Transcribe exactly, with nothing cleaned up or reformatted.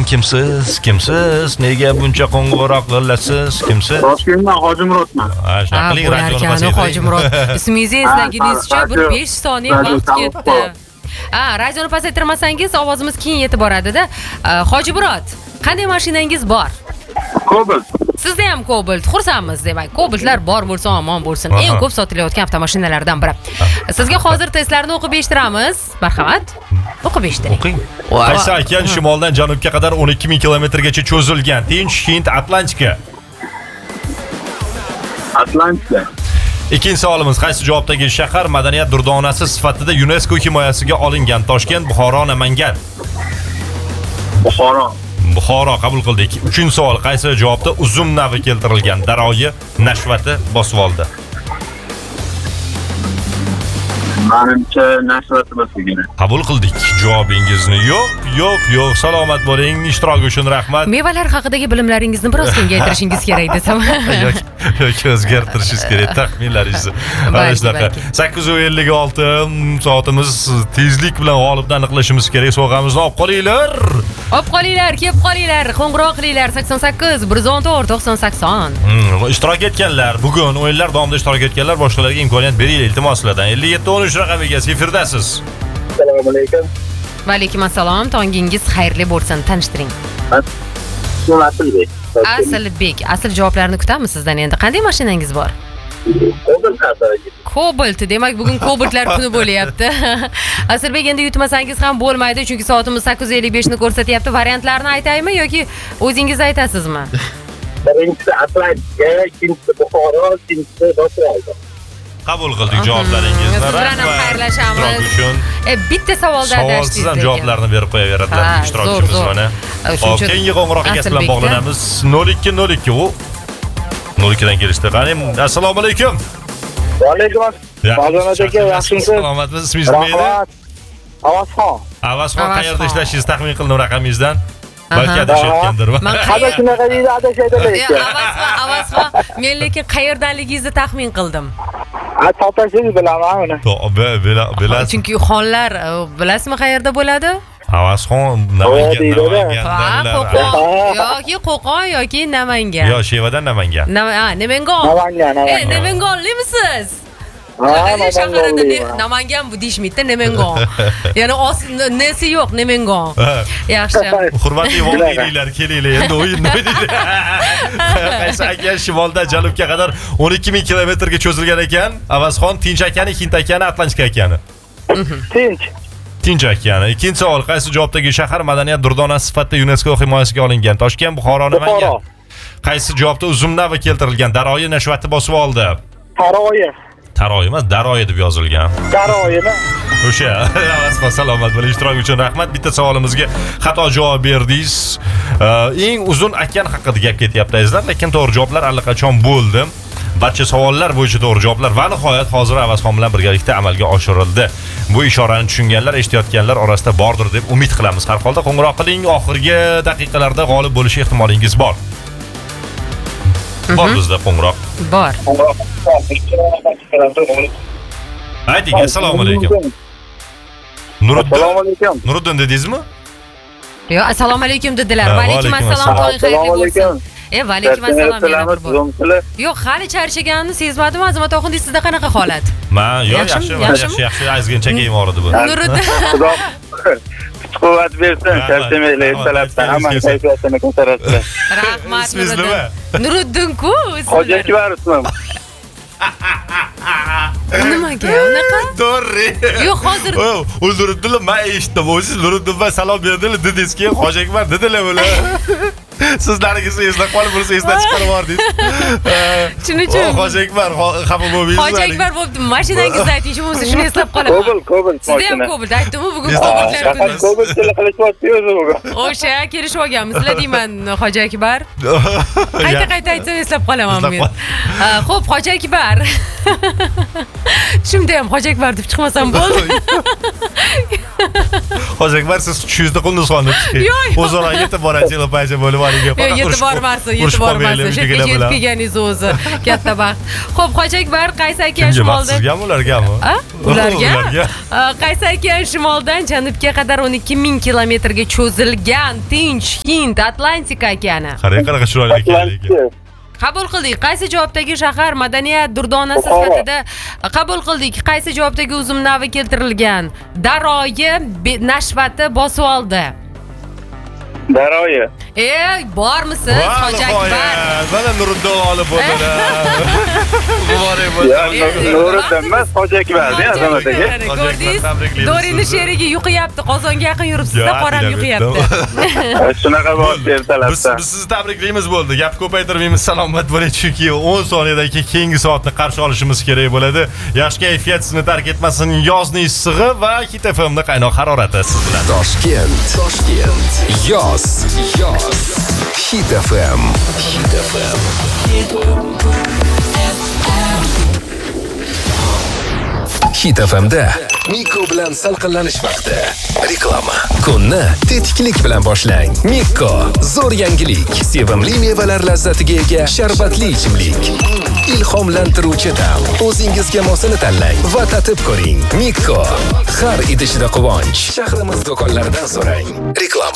kimsiz? Kimsiz? Nega buncha qo'ng'iroq qilasiz? Kimsiz? Toshkentdan Hojimurodman. Ha, shunaqa qiling, radioni pasaytiring. Hojimurod. Ismingizni eslaganingizcha bir besh soniya vaqt ketdi. Ha, radioni pasaytirmasangiz ovozimiz keyin yetib boradi-da. Hojimurod, qanday mashinangiz bor? Cobalt. Sizda ham Cobalt. Xursandmiz, demak. Cobaltlar bor bo'lsa, omon bo'lsin. Eng ko'p sotilayotgan avtomashinalardan biri. Sizga hozir testlarni o'qib eshittiramiz. Marhamat. O'qib eshittiring. O'qing. Qaysi okean shimoldan janubga qadar o'n ikki ming kilometrgacha cho'zilgan? Tinch, Hind, Atlantika. Atlantika. Ikkinchi savolimiz, qaysi javobdagi shahar madaniyat durdonasi sifatida UNESCO himoyasiga olingan? Toshkent, Buxoro, Namangan. Buxoro. Buxoro qabul qildik. Uchinchi savol, qaysi javobda uzum navi keltirilgan? Daroyi, nashvati bosib oldi. Menimcha nashvati bo'lsa kerak. Qabul qildik javobingizni. Yo'q, yo'q, yo'q. Salomat bo'ling. Ishtirok uchun rahmat. Mevalar haqidagi bilimlaringizni biroz kengaytirishingiz kerak desam. yoki yoki o'zgartirishingiz kerak taxminlaringizni. Mana shunaqa. sakkiz ellik olti soatimiz tezlik bilan g'olibni aniqlashimiz kerak. Sovg'amizni olib qolinglar. Olib qolinglar, kelib qolinglar. Qo'ng'iroq qilinglar sakson sakkiz bir yuz o'n to'rt to'qson sakson. Hmm, ishtirok etganlar, bugun o'yinlar davomida ishtirok etganlar, boshqalarga imkoniyat beringlar iltimos sizlardan. ellik yetti o'n uch raqamiga efirdasiz. Assalomu alaykum. Va alaykum assalom. Tongingiz xayrli bo'lsin. Tanishtiring. Asilbek. Asilbek. Asl javoblarni kutamiz sizdan endi. Qanday mashinangiz bor? Cobalt haqida. Cobalt, demak bugun Cobaltlar kuni bo'lyapti. Asilbek, endi yutmasangiz ham bo'lmaydi, chunki soatimiz sakkiz ellik besh ni ko'rsatyapti. Variantlarni aytaymi yoki o'zingiz aytasizmi? Birinchisi Atlantika, ikkinchisi Buxoro, uchinchisi Toshkent. Qabul qildik javoblaringizni. Siz bilan ham xayrlashamiz. uchun. E, bitta savolda adashdingiz. Savolsiz ham javoblarni berib qo'yaveradilar ishtirokchimiz mana. Hop, keyingi qo'ng'iroq egasi bilan bog'lanamiz. nol ikki nol ikki u nol ikki dan kelishdi. Qani, assalomu alaykum. Va alaykum assalom. Bog'lanat aka, yaxshimisiz? Salomatmisiz? Ismingiz nima edi? Avazxon. Avazxon, qayerda ishlashingizni taxmin qildim raqamingizdan. Balki adashayotgandir. Men Qada shunaqa deydi, adashaydilar ekan. Avazxon, Avazxon, men lekin qayerdanligingizni taxmin qildim. Ha, topasingiz bilaman uni. To'g'ri, bilasiz. Chunki xonlar bilasizmi qayerda bo'ladi? Avazxon, Namangan. Yoki Qo'qon yoki Namangan. Yo, Shevadan Namangan. Ha, Namangan. Namangan, E, Namanganlimisiz? Ha, Namangan bu deyishmaydi, Namangan. Ya'ni nesi yo'q, Namangan. Yaxshi. Hurmatli voqealar, kelinglar, endi o'yinni o'ynaylik. Qaysi okean shimoldan janubga qadar o'n ikki ming kilometrga cho'zilgan ekan? Avazxon, Tinch okeani, Hind okeani, Atlantika okeani. Tinch. Tinch okeani. Ikkinchi savol, qaysi javobdagi shahar madaniyat durdonasi sifatida UNESCO himoyasiga olingan? Toshkent, Buxoro, Namangan. Qaysi javobda uzum navi keltirilgan? Daroyi, nashvati bosib oldi. Taroyi. Taroyi emas, daroyi deb yozilgan. Daroyimi? O'sha, avval salomat bo'ling, ishtirok uchun rahmat. Bitta savolimizga xato javob berdingiz. Eng uzun okean haqida gap ketyapti azizlar, lekin to'g'ri javoblar allaqachon bo'ldi. Barcha savollar bo'yicha to'g'ri javoblar va nihoyat hozir Avazxon bilan birgalikda amalga oshirildi. Bu ishorani tushunganlar, eshitayotganlar orasida bordir deb umid qilamiz. Har holda qo'ng'iroq qiling, oxirgi daqiqalarda g'olib bo'lish ehtimolingiz bor. Bor bizda qo'ng'iroq. Bor. Ayting, assalomu alaykum. Nuriddin. Assalomu alaykum. Nuriddin dedingizmi? Yo'q, assalomu alaykum dedilar. Va alaykum assalom, to'y xayrli bo'lsin. E, va alaykum assalom, yana bir bor. Yo'q, hali charchaganini sezmadim, Azimat oxundi, sizda qanaqa holat? Men, yo'q, yaxshi, yaxshi, yaxshi, ozgina chakayim og'ridi bu. Nuriddin. Xudo quvvat bersin, charchamaylar, ertalabdan hamma kayfiyatini ko'tarasiz. Rahmat. Ismingiz nima? Nuriddin-ku. Hojiakbar ismim. Nimaga unaqa? To'g'ri. Yo'q, hozir u Nuriddin, men eshitdim. O'zingiz Nuriddin va salom berdilar, dedingiz keyin Hojiakbar dedilar bular. Sizlarningizni eslab qolib bo'lsa esdan chiqarib yubordingiz. Shuning uchun Hojiakbar xafa bo'lmaysiz. Hojiakbar bo'libdi. Mashinangizni ayting, shu bo'lsa shuni eslab qolaman. Cobalt, Cobalt mashina. Sizda ham Cobalt aytdim-ku, bugun Cobaltlar kuni. Cobalt qilishyapti o'zi bugun. O'sha kelishib olganmiz. Sizlar deyman, Hojiakbar. Qayta-qayta aytsam eslab qolaman men. Xo'p, Hojiakbar. Shunda ham Hojiakbar deb chiqmasam bo'ldi. Hoji akbar siz tushingizni qilni solib chiqing. Yo'q. O'zaro yetib borajinglar paycha bo'lib oling. Yo'q, yetib bormasin, yetib bormasin. Shu yerga yetib kelganingiz o'zi katta baxt. Xo'p, Hoji akbar qaysi okean shimoldan? Sizgami ulargami? A? Ularga? Ularga. Qaysi okean shimoldan janubga qadar o'n ikki ming kilometrga cho'zilgan Tinch Hind Atlantika okeani? Qarang, qanaqa chiroyli ekanligi. Qabul qildik. Qaysi javobdagi shahar madaniyat durdonasi Buxoro. sifatida qabul qildik? Qaysi javobdagi uzum navi keltirilgan? Daroyi be- nashvati bosib oldi. Daroyi. Ey, bormisiz, Hoji akbar? Mana Nuriddin olib bo'ldi. Muborak Ya, bo'lsin. Nuriddin emas, Hoji akbar, ya, azamat aka. Ko'rdingiz? Tabriklaymiz Dorini sizni. sherigi yuqyapti. Qozonga yaqin yuribsiz-da, Ya, qoram bilaman. yuqyapti. Shunaqa bo'lib Biz, ertalabdan. biz sizni tabriklaymiz bo'ldi. Gap ko'paytirmaymiz. Salomat bo'ling, chunki o'n soniyadan keyin keyingi soatni qarshi olishimiz kerak bo'ladi. Yaxshi kayfiyat sizni tark etmasin. Yozning issig'i va Hit F M ning qaynoq harorati siz bilan. Toshkent. Toshkent. Yoz. Yoz. Hit F M. Hit F M. Hit F M'da Miko bilan salqinlanish vaqti. Reklama. Kunni tetiklik bilan boshlang. Miko, zo'r yangilik. Sevimli mevalar lazzatiga ega sharbatli ichimlik. Ilhomlantiruvchi ta'm. O'zingizga mosini tanlang va tatib ko'ring. Miko, har idishida quvonch. Shahrimiz do'konlaridan so'rang. Reklama.